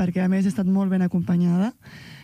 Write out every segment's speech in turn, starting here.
perquè a més he estat molt ben acompanyada.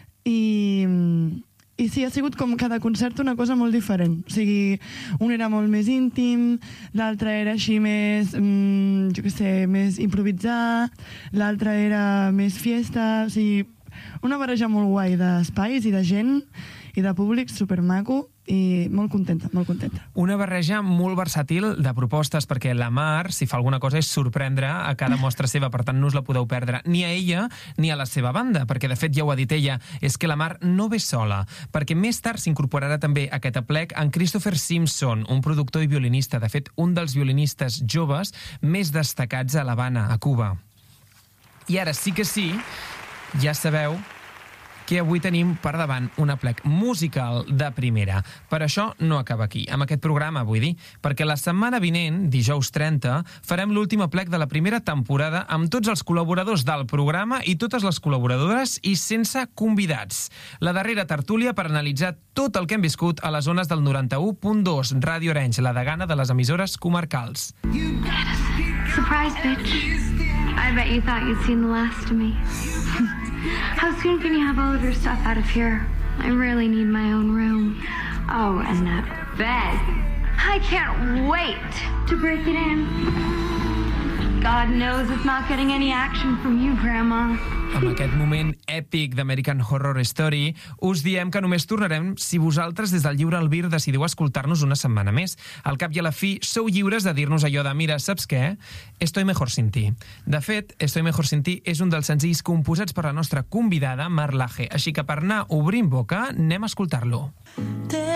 I sí, ha sigut com cada concert una cosa molt diferent. O sigui, un era molt més íntim, l'altre era així més, jo què sé, més improvisar, l'altre era més fiesta, o sigui, una barreja molt guai d'espais i de gent i de públic supermaco i molt contenta, molt contenta. Una barreja molt versàtil de propostes, perquè la Mar, si fa alguna cosa, és sorprendre a cada mostra seva, per tant no us la podeu perdre ni a ella ni a la seva banda, perquè de fet ja ho ha dit ella, és que la Mar no ve sola, perquè més tard s'incorporarà també a aquest aplec en Christopher Simpson, un productor i violinista, de fet un dels violinistes joves més destacats a l'Havana, a Cuba. I ara sí que sí, ja sabeu que avui tenim per davant un aplec musical de primera. Per això no acaba aquí, amb aquest programa, vull dir, perquè la setmana vinent, dijous 30, farem l'últim aplec de la primera temporada amb tots els col·laboradors del programa i totes les col·laboradores i sense convidats. La darrera tertúlia per analitzar tot el que hem viscut a les zones del 91.2, Ràdio Arenys, la degana de les emissores comarcals. Surprise, bitch. I bet you thought you'd seen the last of me. How soon can you have all of your stuff out of here? I really need my own room. Oh, and that bed. I can't wait to break it in. God knows it's not getting any action from you, Grandma. Amb aquest moment èpic d'American Horror Story, us diem que només tornarem si vosaltres des del Lliure Albir decidiu escoltar-nos una setmana més. Al cap i a la fi, sou lliures de dir-nos allò de «Mira, saps què? Estoy mejor sin ti». De fet, «Estoy mejor sin ti» és un dels senzills composats per la nostra convidada, Mar Laje. Així que per anar obrint boca, anem a escoltar-lo.